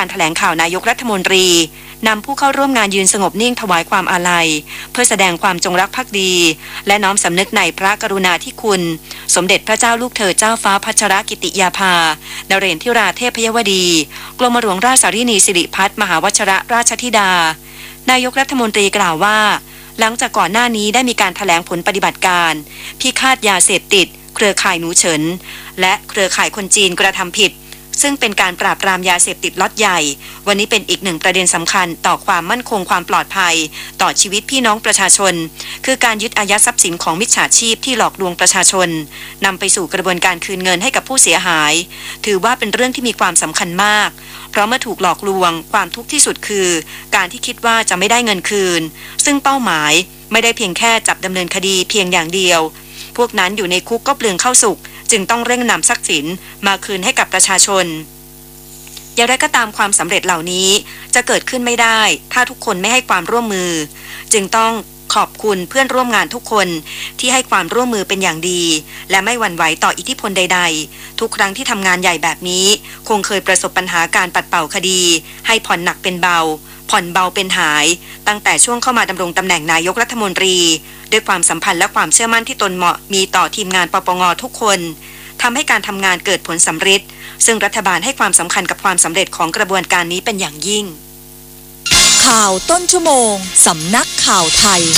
การแถลงข่าวนายกรัฐมนตรีนำผู้เข้าร่วมงานยืนสงบนิ่งถวายความอาลัยเพื่อแสดงความจงรักภักดีและน้อมสำนึกในพระกรุณาธิคุณสมเด็จพระเจ้าลูกเธอเจ้าฟ้าพัชรกิติยาภานเรศธิราเทพยวดีกรมหลวงราชสารินีสิริพัฒน์มหาวชิรราชธิดานายกรัฐมนตรีกล่าวว่าหลังจากก่อนหน้านี้ได้มีการแถลงผลปฏิบัติการพิฆาตยาเสพติดเครือข่ายหนูเฉินและเครือข่ายคนจีนกระทำผิดซึ่งเป็นการปราบปรามยาเสพติดล็อตใหญ่วันนี้เป็นอีกหนึ่งประเด็นสำคัญต่อความมั่นคงความปลอดภัยต่อชีวิตพี่น้องประชาชนคือการยึดอายัดทรัพย์สินของมิจฉาชีพที่หลอกลวงประชาชนนำไปสู่กระบวนการคืนเงินให้กับผู้เสียหายถือว่าเป็นเรื่องที่มีความสำคัญมากเพราะเมื่อถูกหลอกลวงความทุกข์ที่สุดคือการที่คิดว่าจะไม่ได้เงินคืนซึ่งเป้าหมายไม่ได้เพียงแค่จับดำเนินคดีเพียงอย่างเดียวพวกนั้นอยู่ในคุกก็เปลืองข้าวสุกจึงต้องเร่งนำทรัพย์สินมาคืนให้กับประชาชนอย่างไรก็ตามความสำเร็จเหล่านี้จะเกิดขึ้นไม่ได้ถ้าทุกคนไม่ให้ความร่วมมือจึงต้องขอบคุณเพื่อนร่วมงานทุกคนที่ให้ความร่วมมือเป็นอย่างดีและไม่หวั่นไหวต่ออิทธิพลใดๆทุกครั้งที่ทำงานใหญ่แบบนี้คงเคยประสบปัญหาการปัดเป่าคดีให้ผ่อนหนักเป็นเบาผ่อนเบาเป็นหายตั้งแต่ช่วงเข้ามาดำรงตำแหน่งนายกรัฐมนตรีด้วยความสัมพันธ์และความเชื่อมั่นที่ตนเหมาะมีต่อทีมงานปปงทุกคนทำให้การทำงานเกิดผลสำเร็จซึ่งรัฐบาลให้ความสำคัญกับความสำเร็จของกระบวนการนี้เป็นอย่างยิ่งข่าวต้นชั่วโมงสำนักข่าวไทย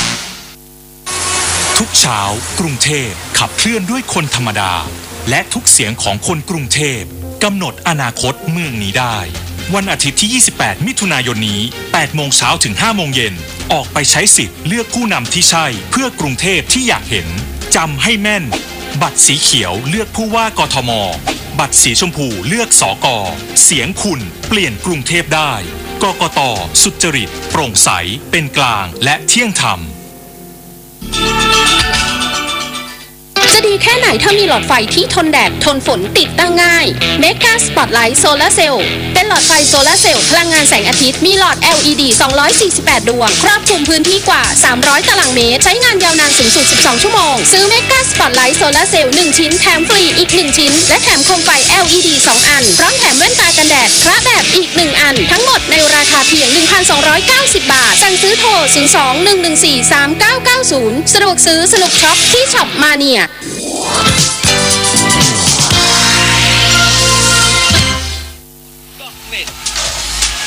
ทุกเช้ากรุงเทพขับเคลื่อนด้วยคนธรรมดาและทุกเสียงของคนกรุงเทพกำหนดอนาคตเมืองนี้ได้วันอาทิตย์ที่28มิถุนายนนี้8โมงเช้าถึง5โมงเย็นออกไปใช้สิทธิ์เลือกผู้นำที่ใช่เพื่อกรุงเทพที่อยากเห็นจำให้แม่นบัตรสีเขียวเลือกผู้ว่ากทมบัตรสีชมพูเลือกสก.เสียงคุณเปลี่ยนกรุงเทพได้กกต.สุจริตโปร่งใสเป็นกลางและเที่ยงธรรมจะดีแค่ไหนถ้ามีหลอดไฟที่ทนแดดทนฝนติดตั้งง่าย Mega Spotlight Solar Cell เป็นหลอดไฟโซลาร์เซลล์พลังงานแสงอาทิตย์มีหลอด LED 248 ดวงครอบคลุมพื้นที่กว่า300ตารางเมตรใช้งานยาวนานสูงสุด12ชั่วโมงซื้อ Mega Spotlight Solar Cell 1 ชิ้นแถมฟรีอีก1ชิ้นและแถมโคมไฟ LED 2 อันพร้อมแถมแว่นตากันแดดพระแบบอีก1อันทั้งหมดในราคาเพียง 1,290 บาทสั่งซื้อโทร 02-114-3990 สะดวกซื้อสนุกช็อปที่ช็อปมาเนีย